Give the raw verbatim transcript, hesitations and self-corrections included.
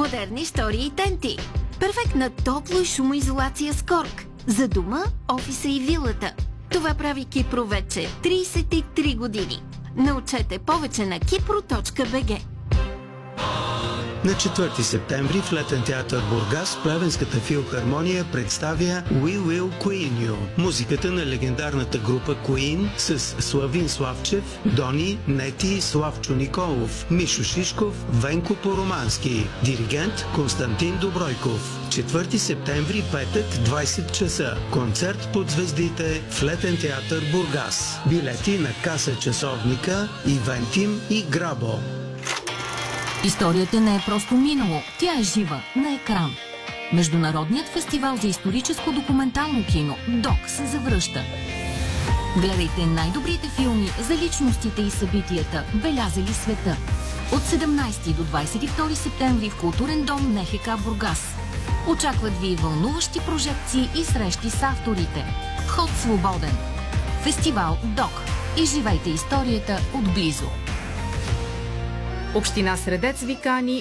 Модерни стори и тенти. Перфектна топло и шумоизолация с корк. За дома, офиса и вилата. Това прави Кипро вече тридесет и три години. Научете повече на кипро точка би джи. На четвърти септември в Летен театър Бургас Плевенската филхармония представя We Will Queen You. Музиката на легендарната група Queen с Славин Славчев, Дони, Нети, Славчо Николов, Мишо Шишков, Венко Поромански. Диригент Константин Добройков. четвърти септември, петък, двадесет часа. Концерт под звездите в Летен театър Бургас. Билети на каса часовника, Ивентим и Грабо. Историята не е просто минало, тя е жива, на екран. Международният фестивал за историческо документално кино ДОК се завръща. Гледайте най-добрите филми за личностите и събитията, белязали света. От седемнадесети до двадесет и втори септември в Културен дом НХК Бургас. Очакват ви вълнуващи прожекции и срещи с авторите. Вход свободен. Фестивал ДОК. Изживайте историята отблизо. Община Средец ви кани